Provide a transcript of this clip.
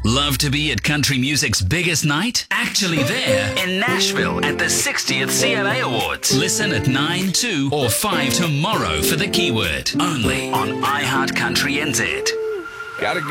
Love to be at country music's biggest night? Actually there in Nashville at the 60th CMA Awards. Listen at 9, 2 or 5 tomorrow for The Keyword. Only on iHeart Country NZ. Gotta go.